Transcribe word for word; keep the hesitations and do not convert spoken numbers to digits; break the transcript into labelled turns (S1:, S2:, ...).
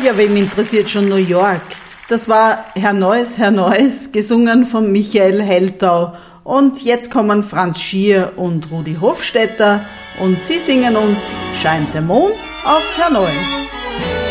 S1: Ja, wem interessiert schon New York? Das war Herr Neues, Herr Neues, gesungen von Michael Heltau. Und jetzt kommen Franz Schier und Rudi Hofstetter und sie singen uns Scheint der Mond auf Herr Neues.